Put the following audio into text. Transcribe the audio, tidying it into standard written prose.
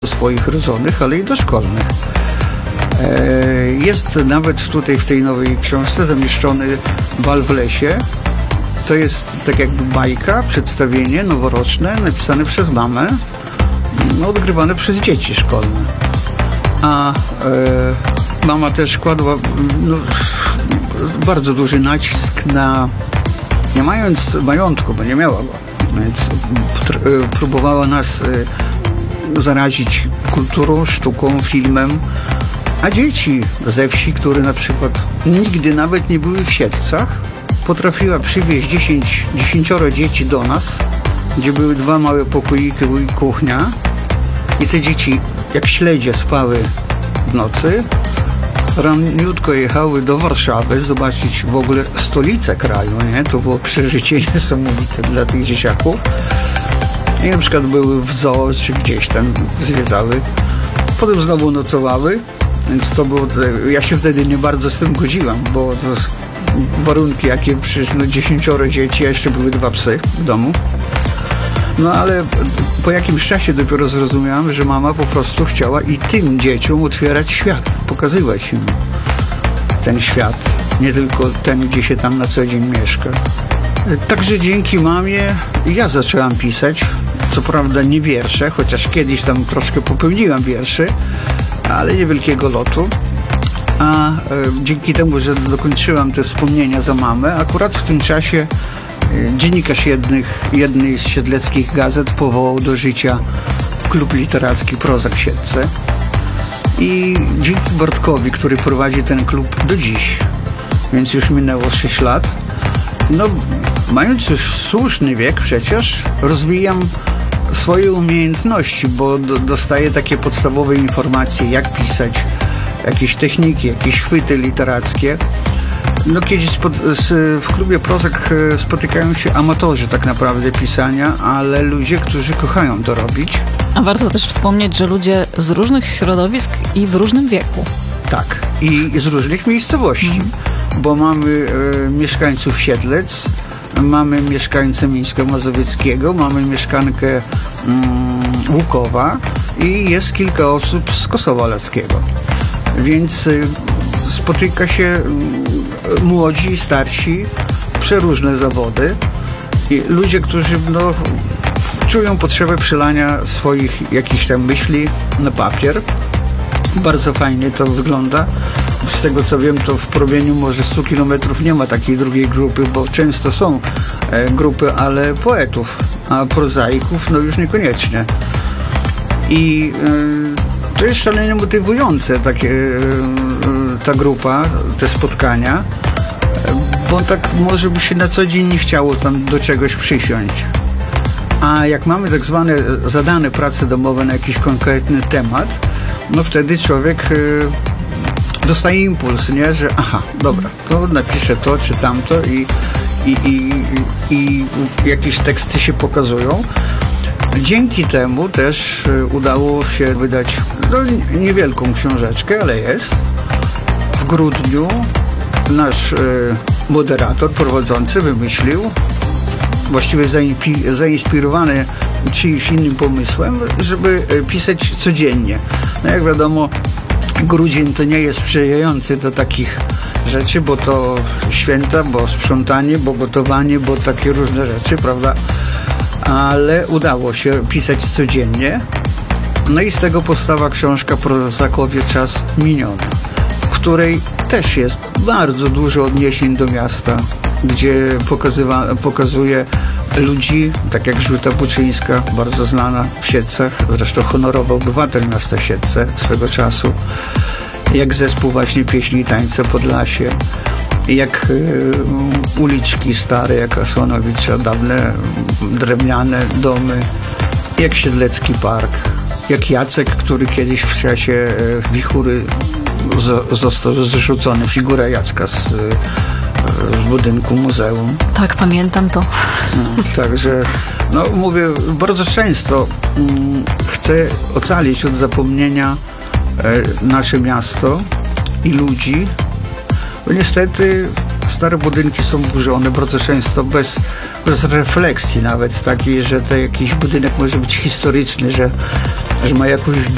swoich rodzonych, ale i doszkolnych. Jest nawet tutaj w tej nowej książce zamieszczony Bal w lesie. To jest tak jakby bajka, przedstawienie noworoczne napisane przez mamę, odgrywane przez dzieci szkolne. A mama też kładła bardzo duży nacisk na, nie mając majątku, bo nie miała go, więc próbowała nas zarazić kulturą, sztuką, filmem, a dzieci ze wsi, które na przykład nigdy nawet nie były w Siedlcach, potrafiła przywieźć 10 dzieci do nas, gdzie były 2 małe pokoiki i kuchnia, i te dzieci jak śledzie spały w nocy, raniutko jechały do Warszawy zobaczyć w ogóle stolicę kraju, nie? To było przeżycie niesamowite dla tych dzieciaków. I na przykład były w zoo, czy gdzieś tam zwiedzały. Potem znowu nocowały, więc to było, ja się wtedy nie bardzo z tym godziłam, bo to warunki jakie, przecież 10 dzieci, a jeszcze były 2 psy w domu. No ale po jakimś czasie dopiero zrozumiałam, że mama po prostu chciała i tym dzieciom otwierać świat, pokazywać im ten świat, nie tylko ten, gdzie się tam na co dzień mieszka. Także dzięki mamie ja zaczęłam pisać, co prawda nie wiersze, chociaż kiedyś tam troszkę popełniłam wiersze, ale niewielkiego lotu. A dzięki temu, że dokończyłam te wspomnienia za mamę, akurat w tym czasie dziennikarz jednej z siedleckich gazet powołał do życia klub literacki Prozak Siedlce. I dzięki Bartkowi, który prowadzi ten klub do dziś, więc już minęło 6 lat, mając już słuszny wiek przecież, rozwijam swoje umiejętności, bo dostaję takie podstawowe informacje, jak pisać, jakieś techniki, jakieś chwyty literackie. Kiedyś w klubie Prozak spotykają się amatorzy tak naprawdę pisania, ale ludzie, którzy kochają to robić. A warto też wspomnieć, że ludzie z różnych środowisk i w różnym wieku. Tak, i z różnych miejscowości, bo mamy mieszkańców Siedlec, mamy mieszkańcę Mińska Mazowieckiego, mamy mieszkankę Łukowa i jest kilka osób z Kosowa Laskiego. Więc spotyka się młodzi, starsi, przeróżne zawody i ludzie, którzy czują potrzebę przelania swoich jakichś tam myśli na papier. Bardzo fajnie to wygląda. Z tego co wiem, to w promieniu może 100 kilometrów nie ma takiej drugiej grupy, bo często są grupy, ale poetów, a prozaików już niekoniecznie. I to jest szalenie motywujące ta grupa, te spotkania, bo tak może by się na co dzień nie chciało tam do czegoś przysiąść. A jak mamy tak zwane zadane prace domowe na jakiś konkretny temat, wtedy człowiek dostaje impuls, nie? Że dobra, to napiszę to czy tamto i jakieś teksty się pokazują. Dzięki temu też udało się wydać niewielką książeczkę, ale jest. W grudniu nasz moderator prowadzący wymyślił, właściwie zainspirowany czyimś innym pomysłem, żeby pisać codziennie. Jak wiadomo, grudzień to nie jest sprzyjający do takich rzeczy, bo to święta, bo sprzątanie, bo gotowanie, bo takie różne rzeczy, prawda? Ale udało się pisać codziennie. I z tego powstała książka Prozakowie Czas Miniony, w której też jest bardzo dużo odniesień do miasta, gdzie pokazuje ludzi, tak jak Żółta Buczyńska, bardzo znana w Siedlcach, zresztą honorowy obywatel miasta Siedlce swego czasu, jak zespół właśnie Pieśni i Tańce Podlasie, jak uliczki stare, jak Asłanowicza, dawne drewniane domy, jak Siedlecki Park, jak Jacek, który kiedyś w czasie wichury został zrzucony, figura Jacka z budynku muzeum. Tak, pamiętam to. Także, mówię, bardzo często chcę ocalić od zapomnienia nasze miasto i ludzi, bo niestety stare budynki są burzone bardzo często bez refleksji nawet takiej, że to jakiś budynek może być historyczny, że ma jakąś